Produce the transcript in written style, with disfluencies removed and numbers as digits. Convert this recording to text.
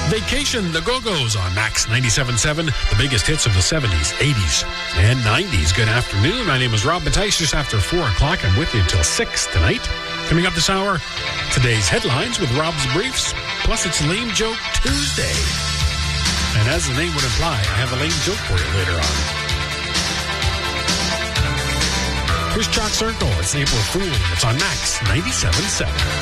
Vacation, the Go-Go's on Max 97.7, the biggest hits of the 70s, 80s, and 90s. Good afternoon. My name is Rob Mattice. Just after 4 o'clock, I'm with you until 6 tonight. Coming up this hour, today's headlines with Rob's Briefs, plus it's Lame Joke Tuesday. And as the name would imply, I have a lame joke for you later on. Chris Chalk Circle, it's April Fool. It's on Max 97.7.